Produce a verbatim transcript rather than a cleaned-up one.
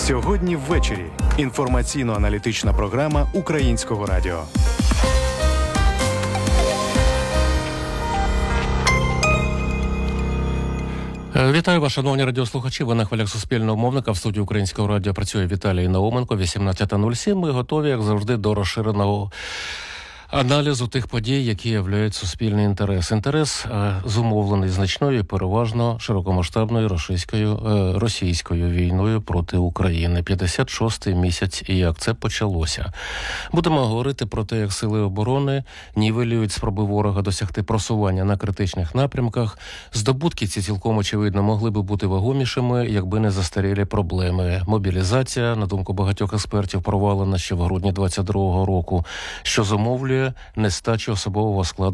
Сьогодні ввечері. Інформаційно-аналітична програма Українського радіо. Вітаю вас, шановні радіослухачі. Ви на хвилях Суспільного мовника. В студії Українського радіо працює Віталій Науменко. вісімнадцята нуль сім. Ми готові, як завжди, до розширеного аналізу тих подій, які являють суспільний інтерес. Інтерес е, зумовлений значною, переважно широкомасштабною російською, е, російською війною проти України. п'ятдесят шостий місяць і як це почалося. Будемо говорити про те, як сили оборони нівелюють спроби ворога досягти просування на критичних напрямках. Здобутки ці цілком очевидно могли би бути вагомішими, якби не застарілі проблеми. Мобілізація, на думку багатьох експертів, провалена ще в грудні двадцять другого року, що зумовлює нестачу особового складу